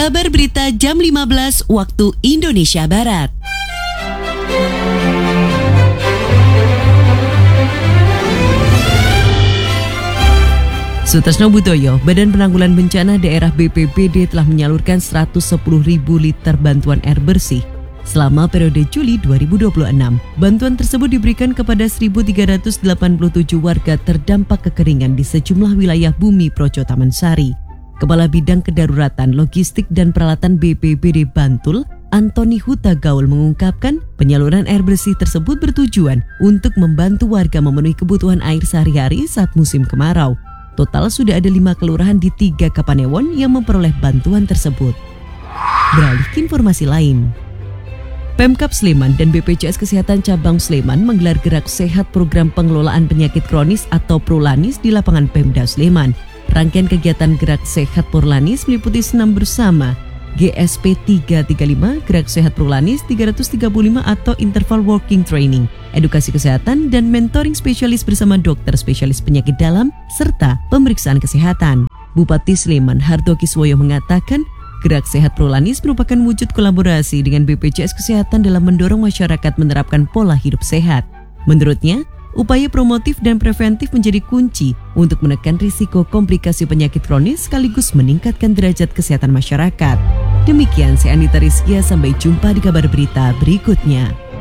Kabar berita jam 15 waktu Indonesia Barat. Sutasno Butoyo, Badan Penanggulangan Bencana Daerah BPBD telah menyalurkan 110.000 liter bantuan air bersih selama periode Juli 2026. Bantuan tersebut diberikan kepada 1.387 warga terdampak kekeringan di sejumlah wilayah Bumi Projo Taman Sari. Kepala Bidang Kedaruratan, Logistik dan Peralatan BPBD Bantul, Antoni Huta Gaul mengungkapkan penyaluran air bersih tersebut bertujuan untuk membantu warga memenuhi kebutuhan air sehari-hari saat musim kemarau. Total sudah ada 5 kelurahan di 3 Kapanewon yang memperoleh bantuan tersebut. Beralih ke informasi lain. Pemkab Sleman dan BPJS Kesehatan Cabang Sleman menggelar gerak sehat program pengelolaan penyakit kronis atau Prolanis di lapangan Pemda Sleman. Rangkaian kegiatan gerak sehat Prolanis meliputi senam bersama, GSP 335, gerak sehat Prolanis 335 atau interval walking training, edukasi kesehatan dan mentoring spesialis bersama dokter spesialis penyakit dalam serta pemeriksaan kesehatan. Bupati Sleman Harto Kiswoyo mengatakan gerak sehat Prolanis merupakan wujud kolaborasi dengan BPJS Kesehatan dalam mendorong masyarakat menerapkan pola hidup sehat. Menurutnya, upaya promotif dan preventif menjadi kunci untuk menekan risiko komplikasi penyakit kronis sekaligus meningkatkan derajat kesehatan masyarakat. Demikian saya Anita Rizkia, sampai jumpa di kabar berita berikutnya.